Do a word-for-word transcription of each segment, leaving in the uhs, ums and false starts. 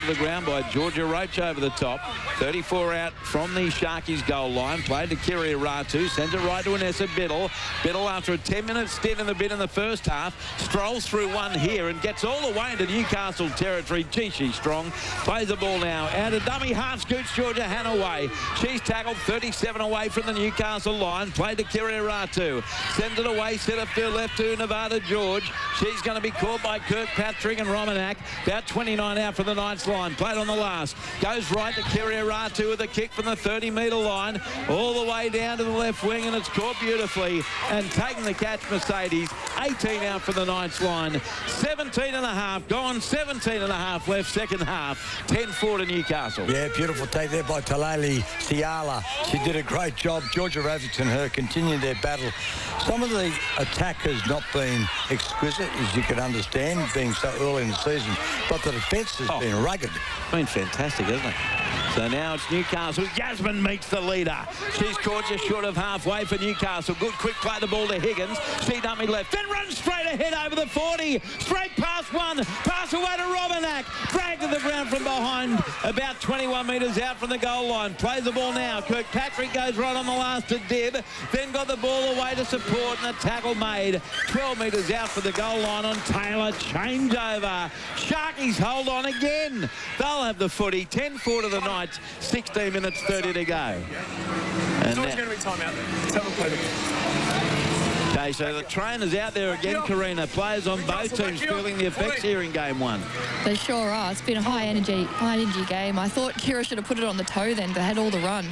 The ground by Georgia Roach over the top. thirty-four out from the Sharkies goal line. Played to Kiri Ratu. Sends it right to Anessa Biddle. Biddle, after a ten minute stint in the bid in the first half, strolls through one here and gets all the way into Newcastle territory. Gee, she's strong. Plays the ball now. Out of dummy half scoots Georgia Hanaway. She's tackled thirty-seven away from the Newcastle line. Played to Kiri Ratu. Sends it away. Centre field left to Nevada George. She's going to be caught by Kirkpatrick and Romanak. About twenty-nine out from the Knights line. Played on the last. Goes right to Kiriaratu with a kick from the thirty metre line. All the way down to the left wing, and it's caught beautifully. And taking the catch, Mercedes. eighteen out from the Knights line. seventeen and a half. Gone. seventeen and a half left. Second half. ten four to Newcastle. Yeah, beautiful take there by Talali Siala. She did a great job. Georgia Ravitz and her continued their battle. Some of the attack has not been exquisite, as you can understand, being so early in the season. But the defence has oh. been rugged. Been fantastic, hasn't it? So now it's Newcastle. Yasmin meets the leader. She's caught just short of halfway for Newcastle. Good quick play the ball to Higgins. She dummy left. Then runs straight ahead over the forty. Straight past one. Pass away to Romanak. Dragged to the ground from behind. About twenty-one metres out from the goal line. Plays the ball now. Kirkpatrick goes right on the last to Dib. Then got the ball away to support, and a tackle made. twelve metres out for the goal line on Taylor. Changeover. Sharkies hold on again. They'll have the footy. ten four to the Knights. sixteen minutes thirty to go. And going to be time out there. Tell them play the Okay, so the trainer's out there again, Karina. Players on both teams feeling the effects here in game one. They sure are. It's been a high energy, high energy game. I thought Kira should have put it on the toe then. They had all the run.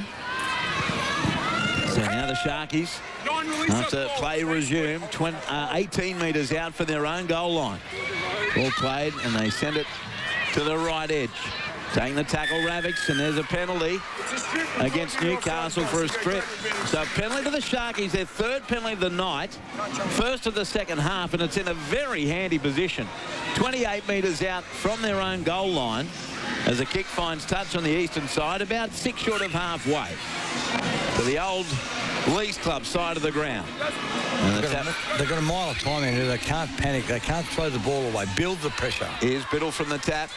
So now the Sharkies, after play resumed, twenty, uh, eighteen metres out for their own goal line. Ball played, and they send it to the right edge. Taking the tackle, Ravix, and there's a penalty against Newcastle for a strip. So penalty to the Sharkies, their third penalty of the night, first of the second half, and it's in a very handy position. twenty-eight metres out from their own goal line as the kick finds touch on the eastern side, about six short of halfway to the old Lees Club side of the ground. And they've, got a, they've got a mile of time in it. They can't panic. They can't throw the ball away. Build the pressure. Here's Biddle from the tap.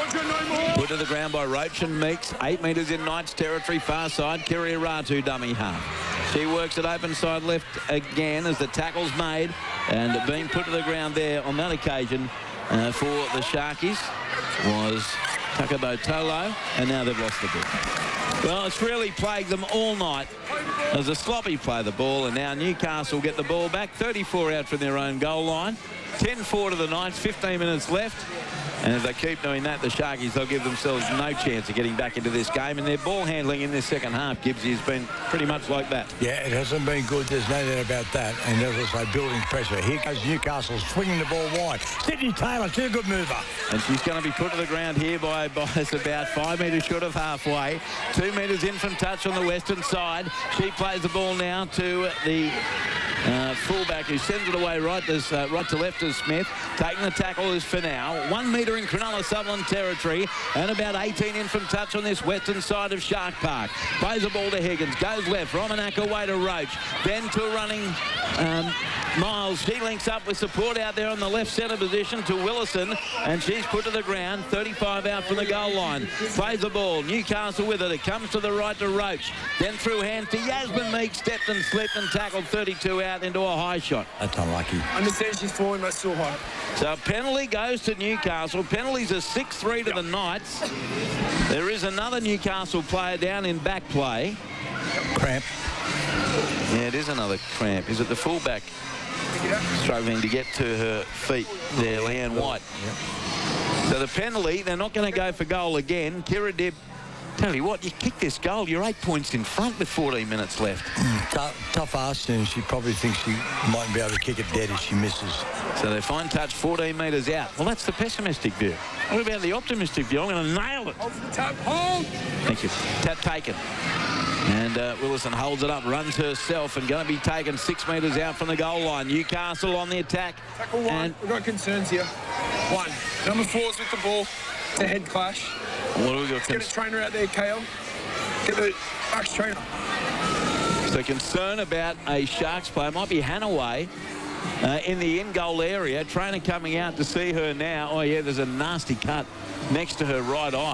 Put to the ground by Roach and Meeks. Eight metres in Knights territory, far side. Kiriaratu dummy half. She works it open side left again as the tackle's made, and being put to the ground there on that occasion uh, for the Sharkies was Takabotolo, and now they've lost the ball. Well, it's really plagued them all night as the sloppy play the ball, and now Newcastle get the ball back. thirty-four out from their own goal line. ten four to the Knights, fifteen minutes left. And if they keep doing that, the Sharkies, they'll give themselves no chance of getting back into this game. And their ball handling in this second half, Gibbsy, has been pretty much like that. Yeah, it hasn't been good. There's no doubt about that. And as I say, building pressure. Here goes Newcastle, swinging the ball wide. Sydney Taylor, she's a good mover. And she's going to be put to the ground here by Bias about five metres short of halfway. Two metres in from touch on the western side. She plays the ball now to the uh, fullback, who sends it away right to, uh, right to left as Smith. Taking the tackle is for now. One metre in Cronulla Sutherland territory, and about eighteen in from touch on this western side of Shark Park. Plays the ball to Higgins. Goes left. Romanak away to Roach. Then to a running um, Miles. She links up with support out there on the left centre position to Willison, and she's put to the ground. thirty-five out from the goal line. Plays the ball. Newcastle with it. It comes to the right to Roach. Then through hands to Yasmin Meek. Stepped and slipped and tackled thirty-two out into a high shot. That's unlucky. I understand she's falling, but still high. So a penalty goes to Newcastle. Penalties are six three to yep. the Knights. There is another Newcastle player down in back play. Cramp. Yeah, it is another cramp. Is it the fullback struggling to get to her feet there, Leanne White? Yep. So the penalty, they're not going to go for goal again. Kira Dib, tell you what, you kick this goal, you're eight points in front with fourteen minutes left. Mm, tough, tough ask, and she probably thinks she might be able to kick it dead if she misses. So they find touch fourteen metres out. Well, that's the pessimistic view. What about the optimistic view? I'm going to nail it. Tap, hold. Thank you. Tap taken. And uh, Willison holds it up, runs herself, and going to be taken six metres out from the goal line. Newcastle on the attack. Tackle one. And we've got concerns here. One. Number four's with the ball. It's a head clash. What do we got? Get a trainer out there, K L. Get the Sharks trainer. So concern about a Sharks player. Might be Hanaway. uh, in the in-goal area. Trainer coming out to see her now. Oh, yeah, there's a nasty cut next to her right eye.